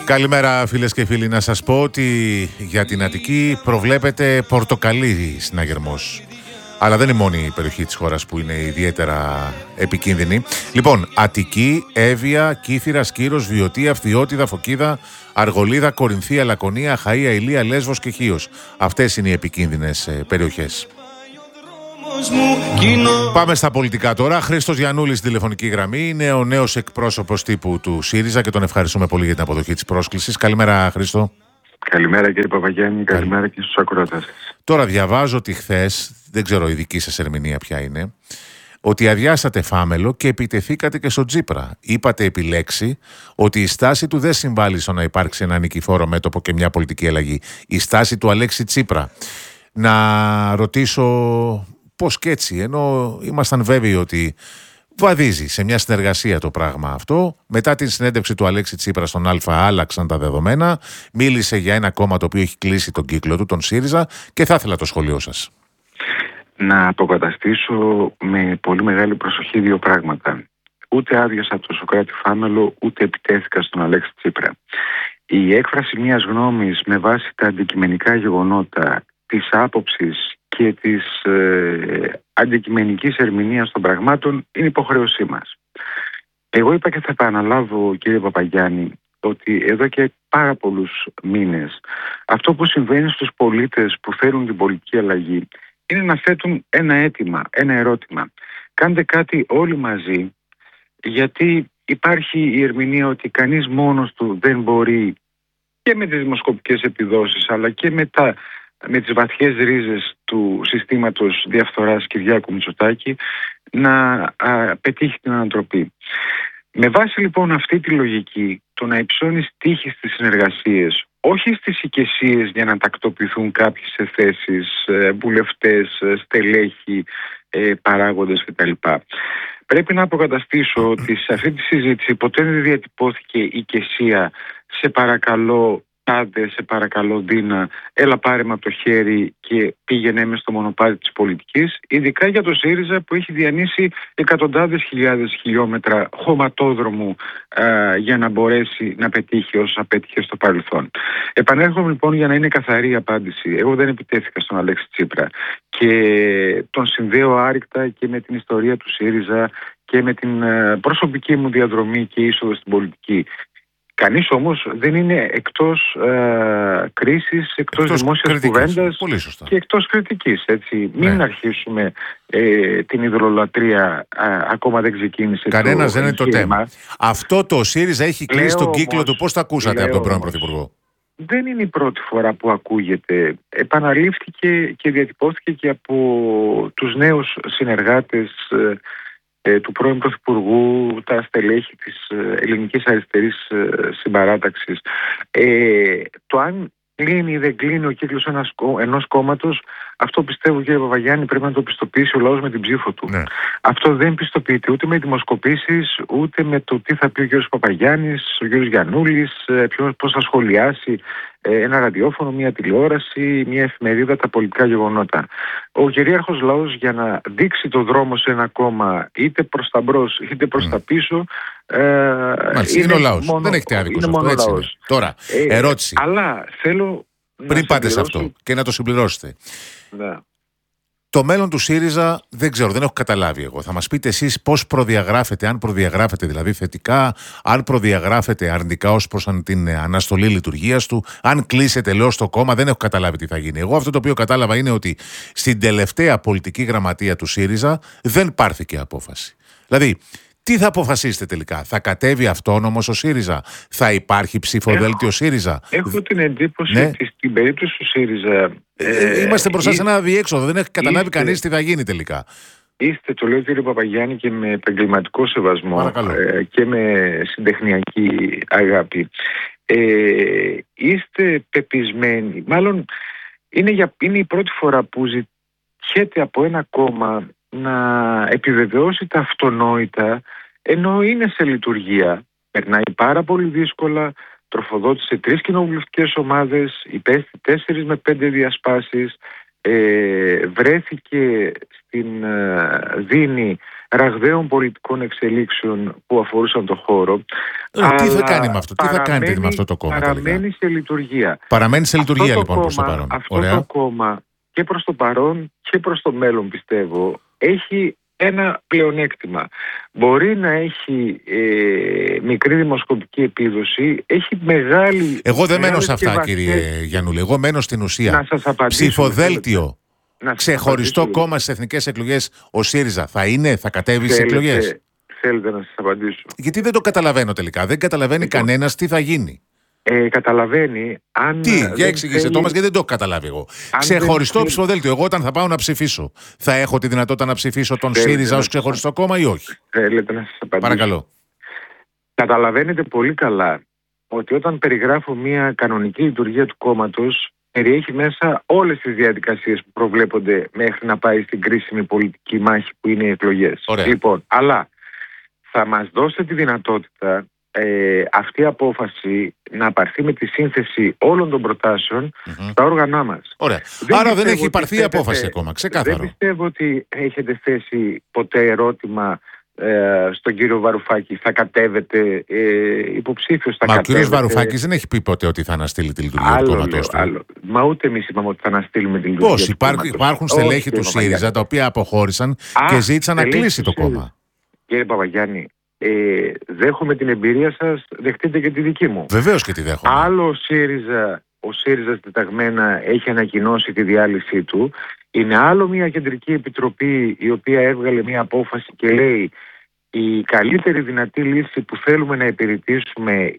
Καλημέρα φίλες και φίλοι, να σας πω ότι για την Αττική προβλέπεται πορτοκαλί συναγερμός. Αλλά δεν είναι μόνη η περιοχή της χώρας που είναι ιδιαίτερα επικίνδυνη. Λοιπόν, Αττική, Εύβοια, Κύθυρα, Σκύρος, Βιωτία, Φθιώτιδα, Φωκίδα, Αργολίδα, Κορινθία, Λακωνία, Αχαΐα, Ηλία, Λέσβος και Χίος. Αυτές είναι οι επικίνδυνες περιοχές. Πάμε στα πολιτικά τώρα. Χρήστος Γιαννούλης στην τηλεφωνική γραμμή. Είναι ο νέος εκπρόσωπος τύπου του ΣΥΡΙΖΑ και τον ευχαριστούμε πολύ για την αποδοχή της πρόσκλησης. Καλημέρα, Χρήστο. Καλημέρα κύριε Παπαγιάννη, καλημέρα και στους ακροατές. Τώρα διαβάζω ότι χθες, δεν ξέρω η δική σας ερμηνεία ποια είναι, ότι αδειάσατε Φάμελο και επιτεθήκατε και στο Τσίπρα. Είπατε επιλέξει ότι η στάση του δεν συμβάλλει στο να υπάρξει ένα νικηφόρο μέτωπο και μια πολιτική αλλαγή. Η στάση του Αλέξη Τσίπρα. Να ρωτήσω πώς και έτσι, ενώ ήμασταν βέβαιοι ότι βαδίζει σε μια συνεργασία το πράγμα αυτό. Μετά την συνέντευξη του Αλέξη Τσίπρα στον Α, άλλαξαν τα δεδομένα. Μίλησε για ένα κόμμα το οποίο έχει κλείσει τον κύκλο του, τον ΣΥΡΙΖΑ, και θα ήθελα το σχόλιο σας. Να αποκαταστήσω με πολύ μεγάλη προσοχή δύο πράγματα. Ούτε άδειασα το Σωκράτη Φάμελο, ούτε επιτέθηκα στον Αλέξη Τσίπρα. Η έκφραση μιας γνώμης με βάση τα αντικειμενικά γεγονότα, της άποψης και της αντικειμενικής ερμηνείας των πραγμάτων είναι υποχρέωσή μας. Εγώ είπα και θα επαναλάβω, κύριε Παπαγιάννη, ότι εδώ και πάρα πολλούς μήνες αυτό που συμβαίνει στους πολίτες που θέλουν την πολιτική αλλαγή είναι να θέτουν ένα αίτημα, ένα ερώτημα. Κάντε κάτι όλοι μαζί, γιατί υπάρχει η ερμηνεία ότι κανείς μόνος του δεν μπορεί, και με τις δημοσκοπικές επιδόσεις αλλά και με τις βαθιές ρίζες του συστήματος διαφθοράς Κυριάκου Μητσοτάκη, να πετύχει την ανατροπή. Με βάση λοιπόν αυτή τη λογική, το να υψώνεις τύχη στις συνεργασίες, όχι στις οικεσίες για να τακτοποιηθούν κάποιοι σε θέσεις, βουλευτές, στελέχη, παράγοντες κτλ. Πρέπει να αποκαταστήσω ότι σε αυτή τη συζήτηση ποτέ δεν διατυπώθηκε οικεσία, σε παρακαλώ τάδε, σε παρακαλώ Δίνα, έλα πάρε με από το χέρι και πήγαινε με στο μονοπάτι της πολιτικής, ειδικά για το ΣΥΡΙΖΑ που έχει διανύσει εκατοντάδες χιλιάδες χιλιόμετρα χωματόδρομου για να μπορέσει να πετύχει όσα πέτυχε στο παρελθόν. Επανέρχομαι λοιπόν για να είναι καθαρή η απάντηση. Εγώ δεν επιτέθηκα στον Αλέξη Τσίπρα και τον συνδέω άρρηκτα και με την ιστορία του ΣΥΡΙΖΑ και με την προσωπική μου διαδρομή και είσοδο στην πολιτική. Κανείς όμως δεν είναι εκτός κρίσης, εκτός δημόσιας κουβέντας και εκτός κριτικής. Έτσι. Μην αρχίσουμε την ιδρολατρεία, ακόμα δεν ξεκίνησε. Κανένας δεν είναι το θέμα. Αυτό το ΣΥΡΙΖΑ έχει κλείσει τον κύκλο του. Πώς το ακούσατε από τον πρώην Πρωθυπουργό? Δεν είναι η πρώτη φορά που ακούγεται. Επαναλήφθηκε και διατυπώθηκε και από τους νέους συνεργάτες του πρώην Πρωθυπουργού, τα στελέχη της ελληνικής αριστερής συμπαράταξης. Το αν κλείνει ή δεν κλείνει ο κύκλος ενός κόμματος, αυτό πιστεύω, κύριε Παπαγιάννη, πρέπει να το πιστοποιήσει ο λαός με την ψήφο του. Ναι. Αυτό δεν πιστοποιείται ούτε με δημοσκοπήσεις, ούτε με το τι θα πει ο κύριος Παπαγιάννης, ο κύριος Γιαννούλης, πώς θα σχολιάσει ένα ραδιόφωνο, μια τηλεόραση, μια εφημερίδα τα πολιτικά γεγονότα. Ο κυρίαρχος λαός για να δείξει το δρόμο σε ένα κόμμα, είτε προς τα μπρος είτε προς τα πίσω, είναι ο λαός. Δεν έχετε άδικο σε αυτό. Έτσι είναι. Τώρα, ερώτηση. Αλλά θέλω πριν πάτε σε αυτό και να το συμπληρώσετε. Ναι. Το μέλλον του ΣΥΡΙΖΑ δεν ξέρω, δεν έχω καταλάβει εγώ. Θα μας πείτε εσείς πώς προδιαγράφετε, αν προδιαγράφετε δηλαδή θετικά, αν προδιαγράφετε αρνητικά ως προς την αναστολή λειτουργίας του, αν κλείσετε τελείως το κόμμα, δεν έχω καταλάβει τι θα γίνει. Εγώ αυτό το οποίο κατάλαβα είναι ότι στην τελευταία πολιτική γραμματεία του ΣΥΡΙΖΑ δεν πάρθηκε απόφαση. Δηλαδή, τι θα αποφασίσετε τελικά? Θα κατέβει αυτόνομος ο ΣΥΡΙΖΑ? Θα υπάρχει ψηφοδέλτιο ΣΥΡΙΖΑ? Έχω την εντύπωση ότι στην περίπτωση του ΣΥΡΙΖΑ είμαστε μπροστά σε ένα αδιέξοδο. Δεν έχει καταλάβει κανείς τι θα γίνει τελικά. Είστε, το λέω κύριε Παπαγιάννη και με επαγγελματικό σεβασμό και με συντεχνιακή αγάπη, είστε πεπισμένοι, μάλλον είναι η πρώτη φορά που ζητιέται από ένα κόμμα να επιβεβαιώσει τα αυτονόητα ενώ είναι σε λειτουργία. Περνάει πάρα πολύ δύσκολα, τροφοδότησε 3 κοινοβουλευτικές ομάδες, υπέστη 4 με 5 διασπάσεις, βρέθηκε στην δίνη ραγδαίων πολιτικών εξελίξεων που αφορούσαν το χώρο. Τι θα κάνει με αυτό, τι θα κάνετε με αυτό το κόμμα? Παραμένει σε λειτουργία. Παραμένει σε λειτουργία λοιπόν προς το παρόν. Αυτό το κόμμα και προς το παρόν και προς το μέλλον, πιστεύω, έχει ένα πλεονέκτημα. Μπορεί να έχει μικρή δημοσκοπική επίδοση, έχει μεγάλη... Εγώ δεν μένω σε αυτά, κύριε Γιαννούλη. Εγώ μένω στην ουσία. Να σας απαντήσω. Ψηφοδέλτιο. Ξεχωριστό κόμμα στις εθνικές εκλογές ο ΣΥΡΙΖΑ θα κατέβει στις εκλογές? Θέλετε να σας απαντήσω? Γιατί δεν το καταλαβαίνω τελικά. Δεν καταλαβαίνει κανένας τι θα γίνει. Καταλαβαίνει. Για εξηγήστε το μας, γιατί δεν το έχω καταλάβει εγώ. Ξεχωριστό ψηφοδέλτιο. Εγώ όταν θα πάω να ψηφίσω, θα έχω τη δυνατότητα να ψηφίσω τον ΣΥΡΙΖΑ ως ξεχωριστό κόμμα ή όχι? Θέλετε να σας απαντήσω? Παρακαλώ. Καταλαβαίνετε πολύ καλά ότι όταν περιγράφω μια κανονική λειτουργία του κόμματος, περιέχει μέσα όλες τις διαδικασίες που προβλέπονται μέχρι να πάει στην κρίσιμη πολιτική μάχη που είναι οι εκλογές. Λοιπόν, αλλά θα μας δώσετε τη δυνατότητα αυτή η απόφαση να πάρθει με τη σύνθεση όλων των προτάσεων στα όργανά μας. Ωραία. Άρα δεν έχει πάρθει η απόφαση ακόμα, ξεκάθαρο. Δεν πιστεύω ότι έχετε θέσει ποτέ ερώτημα στον κύριο Βαρουφάκη, θα κατέβετε υποψήφιος? Μα ο κύριος Βαρουφάκης δεν έχει πει ποτέ ότι θα αναστείλει τη λειτουργία του κόμματος του. Μα ούτε εμείς είπαμε ότι θα αναστείλουμε τη λειτουργία του κόμματος. Υπάρχουν στελέχη του ΣΥΡΙΖΑ τα οποία αποχώρησαν και ζήτησαν να κλείσει το κόμμα. Κύριε Παπαγιάννη, δέχομαι την εμπειρία σας, δεχτείτε και τη δική μου. Βεβαίως και τη δέχομαι. Άλλο ο ΣΥΡΙΖΑ συντεταγμένα έχει ανακοινώσει τη διάλυσή του. Είναι άλλο μια κεντρική επιτροπή η οποία έβγαλε μια απόφαση και λέει η καλύτερη δυνατή λύση που θέλουμε να υπηρετήσουμε,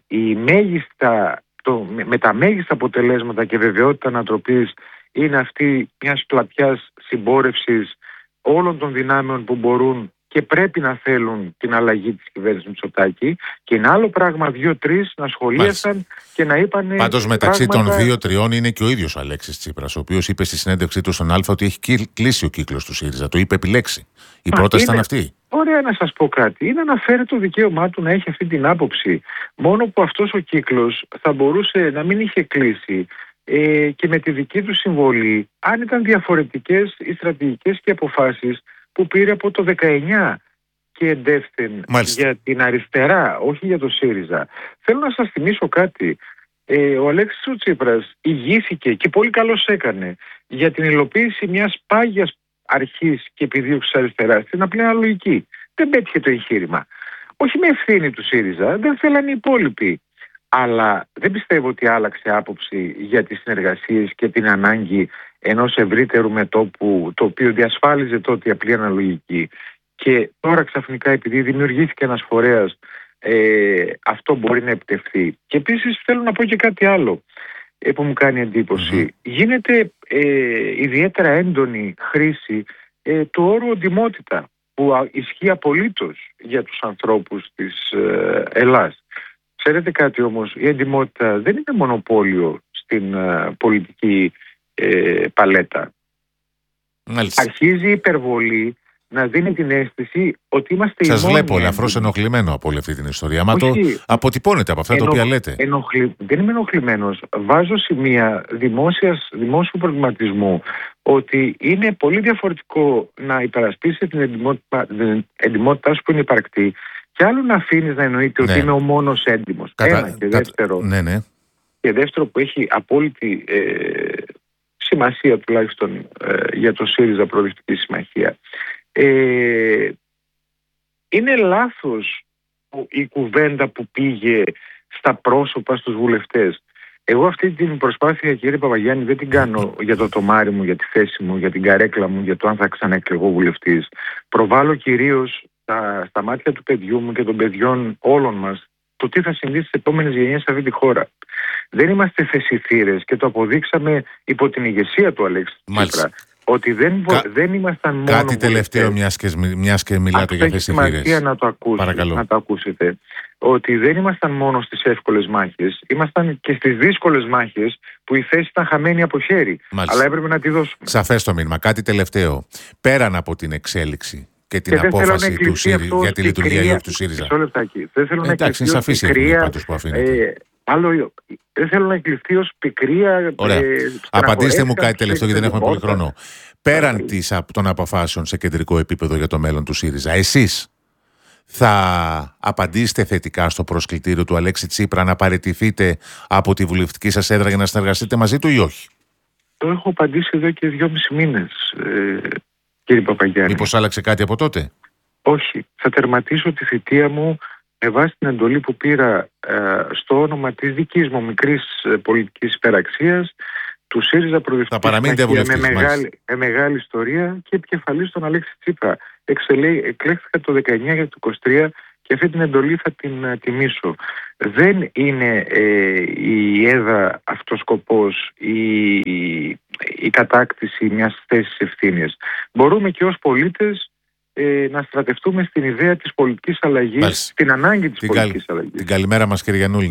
με τα μέγιστα αποτελέσματα και βεβαιότητα ανατροπής, είναι αυτή μιας πλατιάς συμπόρευσης όλων των δυνάμεων που μπορούν και πρέπει να θέλουν την αλλαγή της κυβέρνησης Μητσοτάκη, και είναι άλλο πράγμα 2-3 να σχολίασαν και να είπαν. Πάντως μεταξύ των 2-3 είναι και ο ίδιος ο Αλέξης Τσίπρας, ο οποίος είπε στη συνέντευξή του στον Α ότι έχει κλείσει ο κύκλος του ΣΥΡΙΖΑ. Το είπε επιλέξει. Η πρόταση ήταν αυτή. Ωραία, να σας πω κάτι. Είναι να φέρει το δικαίωμά του να έχει αυτή την άποψη. Μόνο που αυτός ο κύκλος θα μπορούσε να μην είχε κλείσει και με τη δική του συμβολή, αν ήταν διαφορετικές οι στρατηγικές και αποφάσεις που πήρε από το 19 και εντεύθυν για την αριστερά, όχι για το ΣΥΡΙΖΑ. Θέλω να σας θυμίσω κάτι. Ο Αλέξης ο Τσίπρας ηγήθηκε και πολύ καλώς έκανε για την υλοποίηση μιας πάγιας αρχής και επιδίωξης αριστεράς στην απλή αναλογική. Δεν πέτυχε το εγχείρημα. Όχι με ευθύνη του ΣΥΡΙΖΑ, δεν θέλανε οι υπόλοιποι. Αλλά δεν πιστεύω ότι άλλαξε άποψη για τις συνεργασίες και την ανάγκη ενός ευρύτερου μετώπου, το οποίο διασφάλιζε τότε η απλή αναλογική. Και τώρα ξαφνικά, επειδή δημιουργήθηκε ένας φορέας, αυτό μπορεί να επιτευχθεί. Και επίσης θέλω να πω και κάτι άλλο που μου κάνει εντύπωση. Γίνεται ιδιαίτερα έντονη χρήση του όρου οντιμότητα, που ισχύει απολύτως για τους ανθρώπους της Ελλάς. Ξέρετε κάτι όμως, η εντιμότητα δεν είναι μονοπόλιο στην πολιτική παλέτα. Μάλιστα. Αρχίζει η υπερβολή να δίνει την αίσθηση ότι είμαστε οι μόνοι. Σας βλέπω ελαφρώς ενοχλημένο από όλη αυτή την ιστορία. Μα το αποτυπώνετε από αυτά τα οποία λέτε. Δεν είμαι ενοχλημένος. Βάζω σημεία δημόσιου προβληματισμού ότι είναι πολύ διαφορετικό να υπερασπίσεις την εντιμότητά σου που είναι υπαρκτή, και άλλο να αφήνεις να εννοείται ότι είμαι ο μόνος έντιμος. Και δεύτερο, και δεύτερο που έχει απόλυτη σημασία τουλάχιστον για το ΣΥΡΙΖΑ Προοδευτική Συμμαχία, είναι λάθος η κουβέντα που πήγε στα πρόσωπα στους βουλευτές. Εγώ αυτή την προσπάθεια, κύριε Παπαγιάννη, δεν την κάνω για το τομάρι μου, για τη θέση μου, για την καρέκλα μου, για το αν θα ξαναεκλεγώ βουλευτής. Προβάλλω κυρίως στα μάτια του παιδιού μου και των παιδιών όλων μας το τι θα συμβεί στις επόμενες γενιές σε αυτή τη χώρα. Δεν είμαστε θεσιθήρες και το αποδείξαμε υπό την ηγεσία του Αλέξη Τσίπρα. Ότι δεν ήμασταν μόνο. Κάτι τελευταίο, μιας και μιλάτε για θεσιθήρες. Έχει σημασία να το ακούσετε. Ότι δεν ήμασταν μόνο στις εύκολες μάχες, ήμασταν και στις δύσκολες μάχες που η θέση ήταν χαμένη από χέρι. Μάλιστα. Αλλά έπρεπε να τη δώσουμε. Σαφές το μήνυμα. Κάτι τελευταίο. Πέραν από την εξέλιξη και την απόφαση του ΣΥΡΙΖΑ για τη λειτουργία του ΣΥΡΙΖΑ. Δεν θέλω να εντάξει, είναι σαφής η ευθύνη πάντως που αφήνεται. Άλλο, δεν θέλω να εκλειφθεί ως πικρία. Ωραία. Απαντήστε μου κάτι τελευταίο, γιατί δεν έχουμε πολύ χρόνο. Πέραν των αποφάσεων σε κεντρικό επίπεδο για το μέλλον του ΣΥΡΙΖΑ, εσείς θα απαντήσετε θετικά στο προσκλητήριο του Αλέξη Τσίπρα να παραιτηθείτε από τη βουλευτική σας έδρα για να συνεργαστείτε μαζί του ή όχι? Το έχω απαντήσει εδώ και 2,5 μήνες, κύριε Παπαγιάννη. Μήπως άλλαξε κάτι από τότε? Όχι. Θα τερματίσω τη θητεία μου με βάση την εντολή που πήρα στο όνομα της δικής μου μικρής πολιτικής υπεραξίας, του ΣΥΡΙΖΑ Προοδευτική με μεγάλη ιστορία και επικεφαλής τον Αλέξη Τσίπρα. Εκλέχθηκα το 19 για το 23 και αυτή την εντολή θα την τιμήσω. Δεν είναι η ΕΔΑ αυτός σκοπός, η κατάκτηση μιας θέσης ευθύνης. Μπορούμε και ως πολίτες να στρατευτούμε στην ιδέα της πολιτικής αλλαγής, στην ανάγκη της πολιτικής αλλαγής. Την καλημέρα μας, κύριε Γιαννούλη.